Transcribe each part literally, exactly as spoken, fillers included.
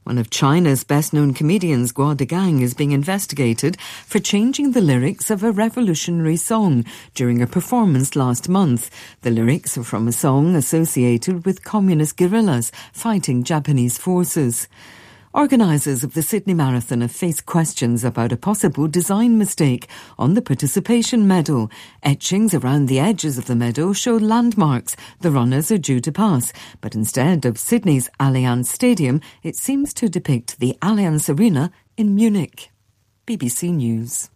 One of China's best-known comedians, Guo Degang, is being investigated for changing the lyrics of a revolutionary song during a performance last month. The lyrics are from a song associated with communist guerrillas fighting Japanese forces. Organisers of the Sydney Marathon have faced questions about a possible design mistake on the participation medal. Etchings around the edges of the medal show landmarks the runners are due to pass, but instead of Sydney's Allianz Stadium, it seems to depict the Allianz Arena in Munich. B B C News.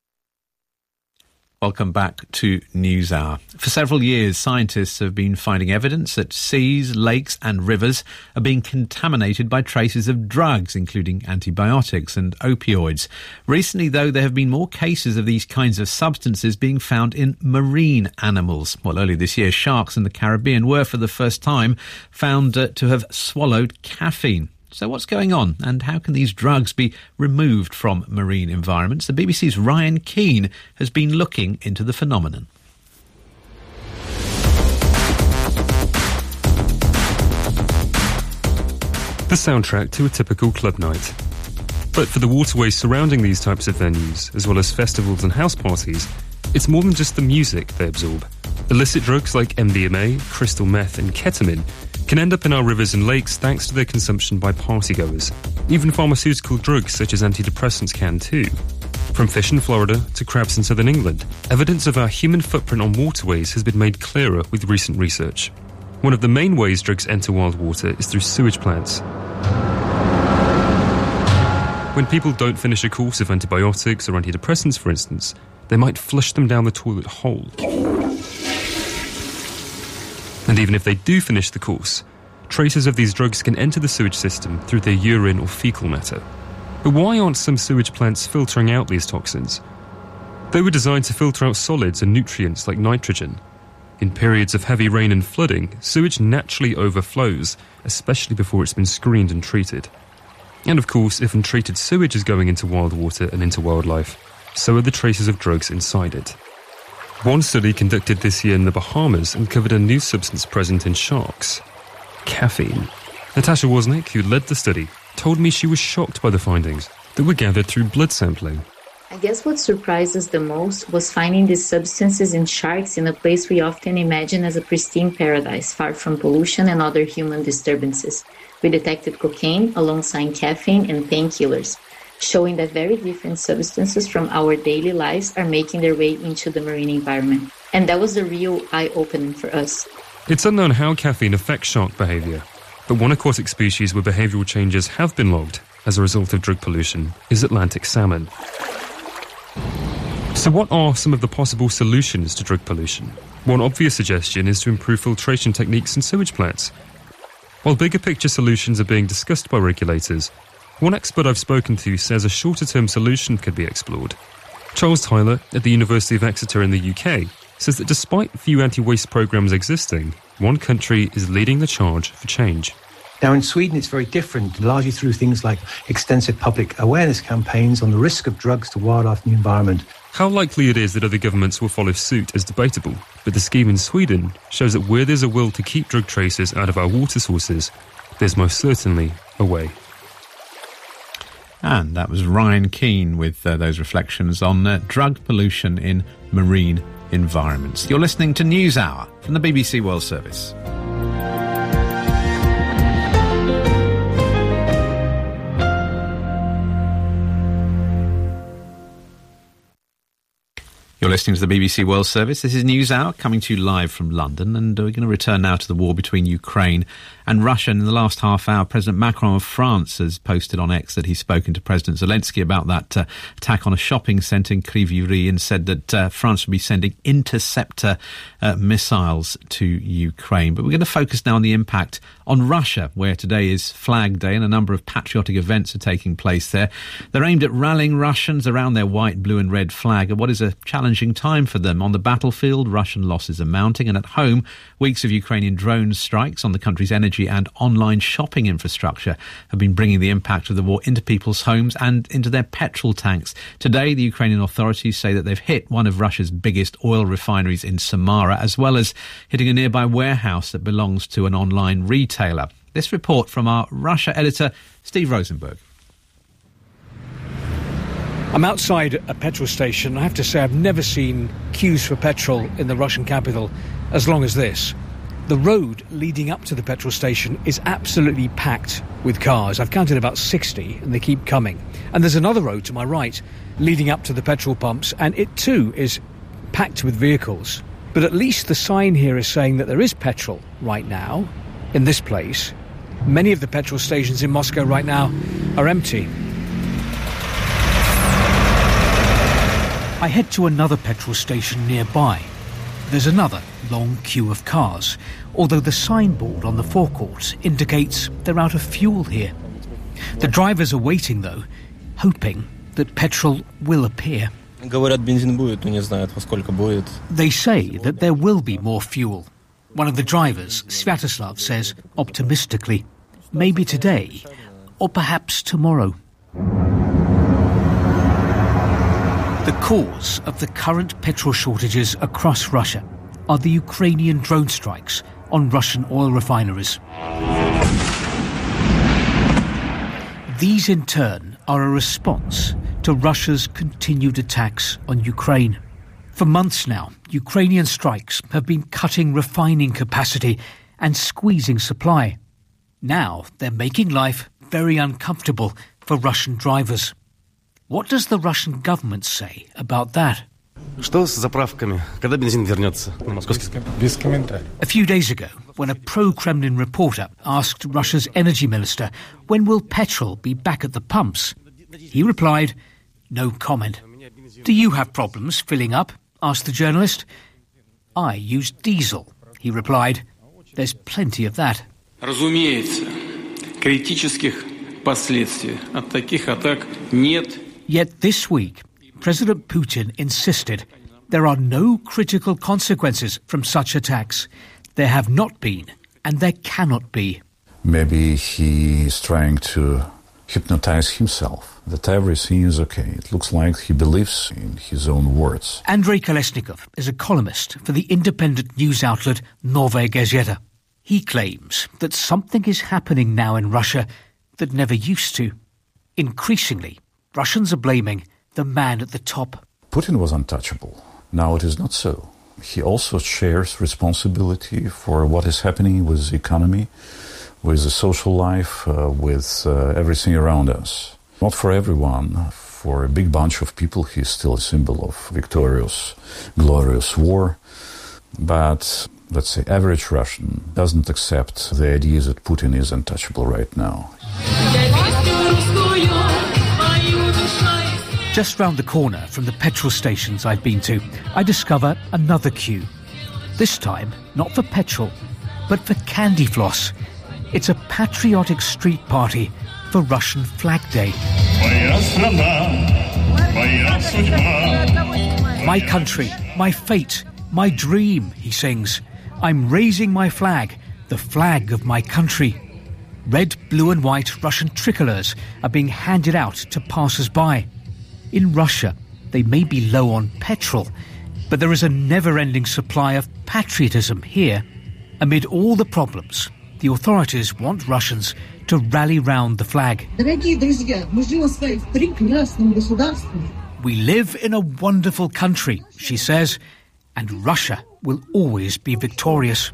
Welcome back to NewsHour. For several years, scientists have been finding evidence that seas, lakes and rivers are being contaminated by traces of drugs, including antibiotics and opioids. Recently, though, there have been more cases of these kinds of substances being found in marine animals. Well, earlier this year, sharks in the Caribbean were, for the first time, found uh, to have swallowed caffeine. So what's going on, and how can these drugs be removed from marine environments? The B B C's Ryan Keane has been looking into the phenomenon. The soundtrack to a typical club night. But for the waterways surrounding these types of venues, as well as festivals and house parties, it's more than just the music they absorb. Illicit drugs like M D M A, crystal meth and ketamine can end up in our rivers and lakes thanks to their consumption by partygoers. Even pharmaceutical drugs such as antidepressants can too. From fish in Florida to crabs in southern England, evidence of our human footprint on waterways has been made clearer with recent research. One of the main ways drugs enter wild water is through sewage plants. When people don't finish a course of antibiotics or antidepressants, for instance, they might flush them down the toilet hole. And even if they do finish the course, traces of these drugs can enter the sewage system through their urine or fecal matter. But why aren't some sewage plants filtering out these toxins? They were designed to filter out solids and nutrients like nitrogen. In periods of heavy rain and flooding, sewage naturally overflows, especially before it's been screened and treated. And of course, if untreated sewage is going into wild water and into wildlife, so are the traces of drugs inside it. One study conducted this year in the Bahamas uncovered a new substance present in sharks: caffeine. Natasha Wozniak, who led the study, told me she was shocked by the findings that were gathered through blood sampling. I guess what surprised us the most was finding these substances in sharks in a place we often imagine as a pristine paradise, far from pollution and other human disturbances. We detected cocaine alongside caffeine and painkillers, showing that very different substances from our daily lives are making their way into the marine environment. And that was the real eye-opening for us. It's unknown how caffeine affects shark behaviour, but one aquatic species where behavioural changes have been logged as a result of drug pollution is Atlantic salmon. So what are some of the possible solutions to drug pollution? One obvious suggestion is to improve filtration techniques in sewage plants. While bigger picture solutions are being discussed by regulators, one expert I've spoken to says a shorter-term solution could be explored. Charles Tyler at the University of Exeter in the U K says that despite few anti-waste programmes existing, one country is leading the charge for change. Now in Sweden it's very different, largely through things like extensive public awareness campaigns on the risk of drugs to wildlife and the environment. How likely it is that other governments will follow suit is debatable, but the scheme in Sweden shows that where there's a will to keep drug traces out of our water sources, there's most certainly a way. And that was Ryan Keane with uh, those reflections on uh, drug pollution in marine environments. You're listening to NewsHour from the B B C World Service. You're listening to the B B C World Service. This is NewsHour coming to you live from London, and we're going to return now to the war between Ukraine and Russia. And in the last half hour, President Macron of France has posted on X that he's spoken to President Zelensky about that uh, attack on a shopping centre in Kryvyi and said that uh, France will be sending interceptor uh, missiles to Ukraine. But we're going to focus now on the impact on Russia, where today is Flag Day and a number of patriotic events are taking place there. They're aimed at rallying Russians around their white, blue and red flag at what is a challenging time for them. On the battlefield, Russian losses are mounting, and at home, weeks of Ukrainian drone strikes on the country's energy and online shopping infrastructure have been bringing the impact of the war into people's homes and into their petrol tanks. Today, the Ukrainian authorities say that they've hit one of Russia's biggest oil refineries in Samara, as well as hitting a nearby warehouse that belongs to an online retailer. This report from our Russia editor, Steve Rosenberg. I'm outside a petrol station. I have to say I've never seen queues for petrol in the Russian capital as long as this. The road leading up to the petrol station is absolutely packed with cars. I've counted about sixty and they keep coming. And there's another road to my right leading up to the petrol pumps, and it too is packed with vehicles. But at least the sign here is saying that there is petrol right now in this place. Many of the petrol stations in Moscow right now are empty. I head to another petrol station nearby. There's another long queue of cars, although the signboard on the forecourt indicates they're out of fuel here. The drivers are waiting, though, hoping that petrol will appear. They say that there will be more fuel. One of the drivers, Sviatoslav, says optimistically, maybe today, or perhaps tomorrow. The cause of the current petrol shortages across Russia are the Ukrainian drone strikes on Russian oil refineries. These, in turn, are a response to Russia's continued attacks on Ukraine. For months now, Ukrainian strikes have been cutting refining capacity and squeezing supply. Now they're making life very uncomfortable for Russian drivers. What does the Russian government say about that? A few days ago, when a pro-Kremlin reporter asked Russia's energy minister, when will petrol be back at the pumps? He replied, no comment. Do you have problems filling up? Asked the journalist. I use diesel, he replied. There's plenty of that. Разумеется, критических последствий от таких атак нет. Yet this week, President Putin insisted there are no critical consequences from such attacks. There have not been, and there cannot be. Maybe he is trying to hypnotize himself, that everything is okay. It looks like he believes in his own words. Andrei Kolesnikov is a columnist for the independent news outlet Novaya Gazeta. He claims that something is happening now in Russia that never used to. Increasingly, Russians are blaming the man at the top. Putin was untouchable. Now it is not so. He also shares responsibility for what is happening with the economy, with the social life, uh, with uh, everything around us. Not for everyone. For a big bunch of people, he is still a symbol of victorious, glorious war. But, let's say, average Russian doesn't accept the idea that Putin is untouchable right now. Just round the corner from the petrol stations I've been to, I discover another queue. This time, not for petrol, but for candy floss. It's a patriotic street party for Russian Flag Day. My country, my fate, my dream, he sings. I'm raising my flag, the flag of my country. Red, blue and white Russian tricolours are being handed out to passers-by. In Russia, they may be low on petrol, but there is a never-ending supply of patriotism here. Amid all the problems, the authorities want Russians to rally round the flag. We live in a wonderful country, she says, and Russia will always be victorious.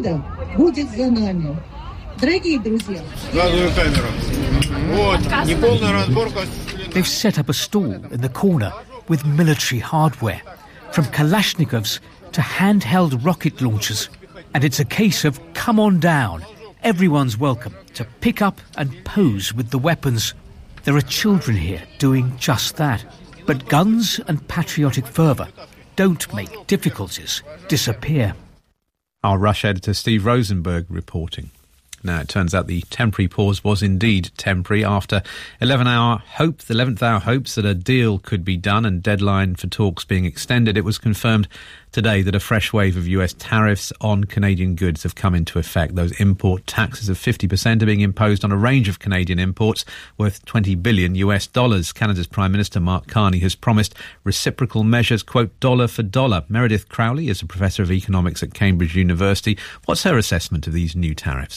They've set up a stall in the corner with military hardware, from Kalashnikovs to handheld rocket launchers. And it's a case of come on down. Everyone's welcome to pick up and pose with the weapons. There are children here doing just that. But guns and patriotic fervour don't make difficulties disappear. Our Russia editor Steve Rosenberg reporting. Now, it turns out the temporary pause was indeed temporary. After eleven hour hope, the eleventh hour hopes that a deal could be done and deadline for talks being extended, it was confirmed today that a fresh wave of U S tariffs on Canadian goods have come into effect. Those import taxes of fifty percent are being imposed on a range of Canadian imports worth twenty billion U S dollars. Canada's Prime Minister Mark Carney has promised reciprocal measures, quote, dollar for dollar. Meredith Crowley is a professor of economics at Cambridge University. What's her assessment of these new tariffs?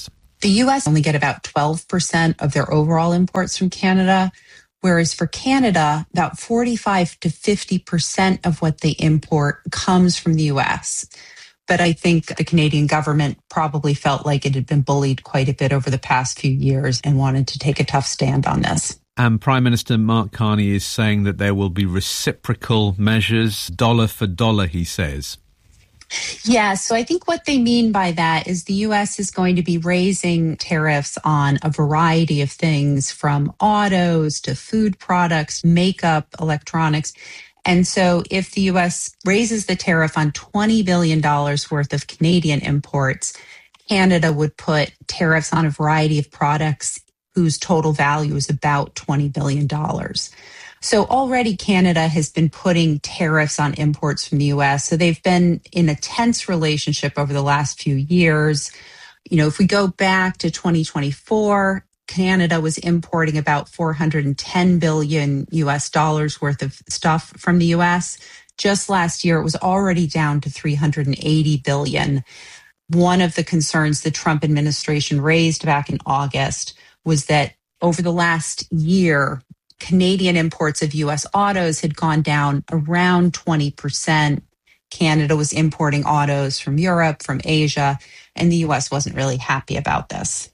The U S only get about twelve percent of their overall imports from Canada, whereas for Canada, about forty-five to fifty percent of what they import comes from the U S. But I think the Canadian government probably felt like it had been bullied quite a bit over the past few years and wanted to take a tough stand on this. And Prime Minister Mark Carney is saying that there will be reciprocal measures, dollar for dollar, he says. Yeah, so I think what they mean by that is the U S is going to be raising tariffs on a variety of things, from autos to food products, makeup, electronics. And so if the U S raises the tariff on twenty billion dollars worth of Canadian imports, Canada would put tariffs on a variety of products whose total value is about twenty billion dollars. So already Canada has been putting tariffs on imports from the U S. So they've been in a tense relationship over the last few years. You know, if we go back to twenty twenty-four, Canada was importing about four hundred ten billion U S dollars worth of stuff from the U S. Just last year, it was already down to three hundred eighty billion. One of the concerns the Trump administration raised back in August was that over the last year, Canadian imports of U S autos had gone down around twenty percent. Canada was importing autos from Europe, from Asia, and the U S wasn't really happy about this.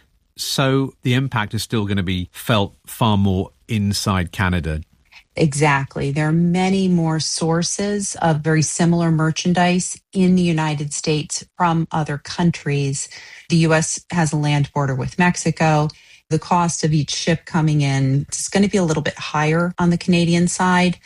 So the impact is still going to be felt far more inside Canada. Exactly. There are many more sources of very similar merchandise in the United States from other countries. The U S has a land border with Mexico. The cost of each ship coming in is going to be a little bit higher on the Canadian side.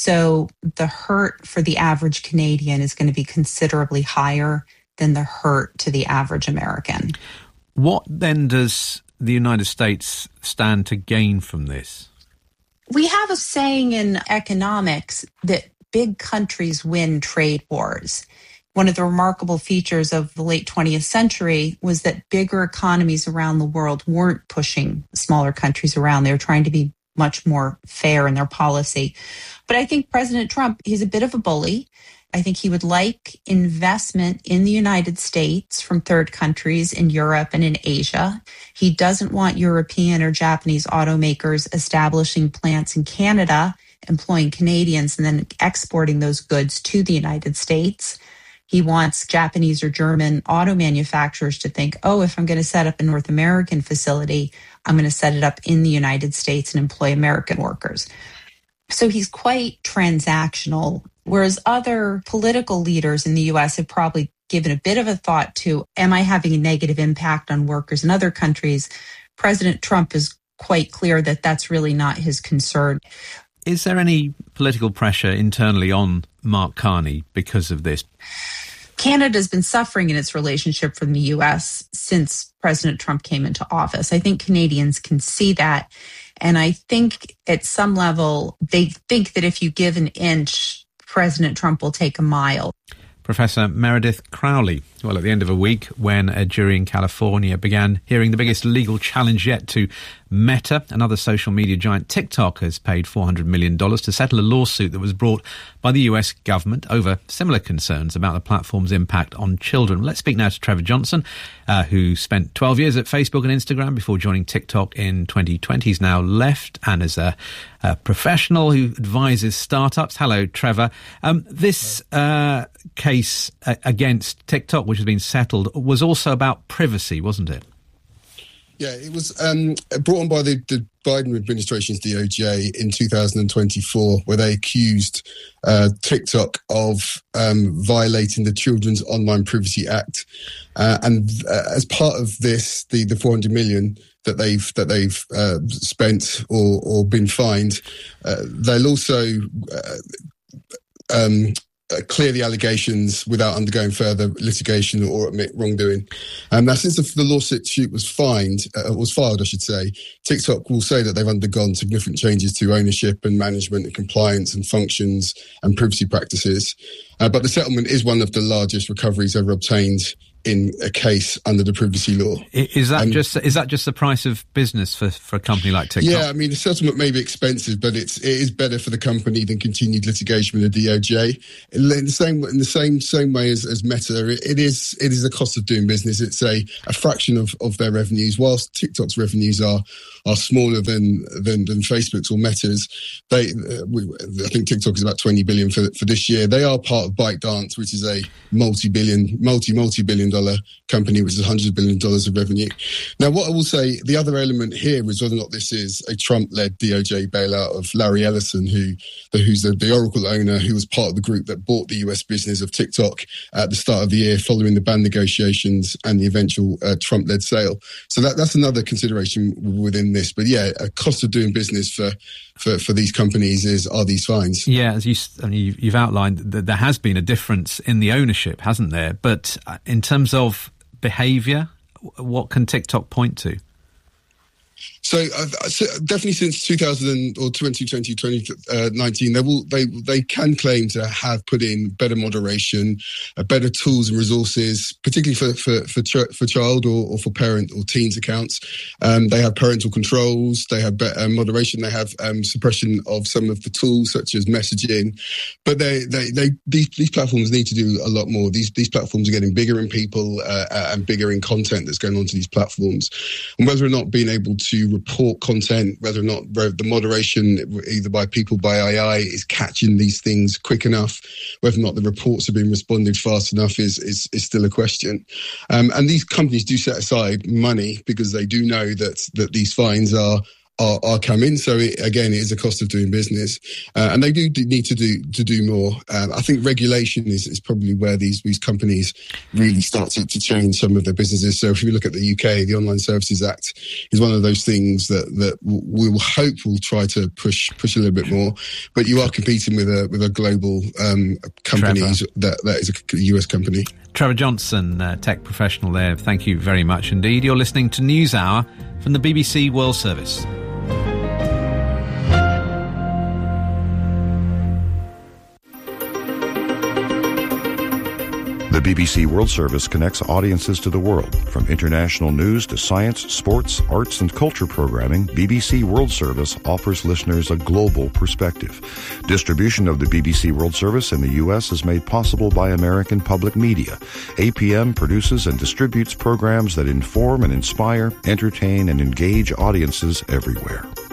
So the hurt for the average Canadian is going to be considerably higher than the hurt to the average American. What then does the United States stand to gain from this? We have a saying in economics that big countries win trade wars. One of the remarkable features of the late twentieth century was that bigger economies around the world weren't pushing smaller countries around. They were trying to be much more fair in their policy. But I think President Trump, he's a bit of a bully. I think he would like investment in the United States from third countries in Europe and in Asia. He doesn't want European or Japanese automakers establishing plants in Canada, employing Canadians, and then exporting those goods to the United States. He wants Japanese or German auto manufacturers to think, oh, if I'm going to set up a North American facility, I'm going to set it up in the United States and employ American workers. So he's quite transactional, whereas other political leaders in the U S have probably given a bit of a thought to, am I having a negative impact on workers in other countries? President Trump is quite clear that that's really not his concern. Is there any political pressure internally on Mark Carney because of this? Canada's been suffering in its relationship from the U S since President Trump came into office. I think Canadians can see that. And I think at some level, they think that if you give an inch, President Trump will take a mile. Professor Meredith Crowley. Well, at the end of a week, when a jury in California began hearing the biggest legal challenge yet to Meta, another social media giant, TikTok has paid four hundred million dollars to settle a lawsuit that was brought by the U S government over similar concerns about the platform's impact on children. Let's speak now to Trevor Johnson, uh, who spent twelve years at Facebook and Instagram before joining TikTok in twenty twenty. He's now left and is a, a professional who advises startups. Hello, Trevor. Um, this uh, case uh, against TikTok, which has been settled, was also about privacy, wasn't it? Yeah, it was um, brought on by the, the Biden administration's D O J in two thousand twenty-four, where they accused uh, TikTok of um, violating the Children's Online Privacy Act. Uh, and uh, as part of this, the, the four hundred million dollars that they've that they've uh, spent or, or been fined, uh, they'll also uh, um, Uh, clear the allegations without undergoing further litigation or admit wrongdoing. And now, since the, the lawsuit was fined, uh, was filed, I should say, TikTok will say that they've undergone significant changes to ownership and management and compliance and functions and privacy practices. Uh, but the settlement is one of the largest recoveries ever obtained in a case under the privacy law. Is that um, just is that just the price of business for, for a company like TikTok? Yeah, I mean, the settlement may be expensive, but it's it is better for the company than continued litigation with the D O J. In the same in the same same way as, as Meta, it, it is it is a cost of doing business. It's a, a fraction of, of their revenues. Whilst TikTok's revenues are are smaller than than, than Facebook's or Meta's, they uh, we, I think TikTok is about twenty billion for for this year. They are part of ByteDance, which is a multi-billion, multi multi-billion dollar company, which is one hundred billion dollars of revenue. Now, what I will say, the other element here is whether or not this is a Trump-led D O J bailout of Larry Ellison, who who's the, the Oracle owner, who was part of the group that bought the U S business of TikTok at the start of the year, following the ban negotiations and the eventual uh, Trump-led sale. So that, that's another consideration within this. But yeah, a cost of doing business for for, for these companies is are these fines. Yeah, as you, I mean, you've outlined that there has been a difference in the ownership, hasn't there? But in terms of behaviour, what can TikTok point to? So, uh, so definitely since two thousand or twenty twenty, twenty nineteen, they will they they can claim to have put in better moderation, uh, better tools and resources, particularly for for for, ch- for child or, or for parent or teens accounts. Um, they have parental controls, they have better moderation, they have um, suppression of some of the tools such as messaging. But they they they these, these platforms need to do a lot more. These these platforms are getting bigger in people uh, and bigger in content that's going onto these platforms, and whether or not being able to to report content, whether or not the moderation, either by people, by A I, is catching these things quick enough, whether or not the reports are being responded fast enough is is, is still a question. Um, and these companies do set aside money because they do know that that these fines are Are, are coming. So it, again, it is a cost of doing business, uh, and they do, do need to do to do more. Um, I think regulation is, is probably where these these companies really start to, to change some of their businesses. So if you look at the U K, the Online Services Act is one of those things that that we will hope will try to push push a little bit more. But you are competing with a with a global um, company that that is a U S company. Trevor Johnson, uh, tech professional there. Thank you very much indeed. You're listening to NewsHour from the B B C World Service. The B B C World Service connects audiences to the world. From international news to science, sports, arts, and culture programming, B B C World Service offers listeners a global perspective. Distribution of the B B C World Service in the U S is made possible by American Public Media. A P M produces and distributes programs that inform and inspire, entertain, and engage audiences everywhere.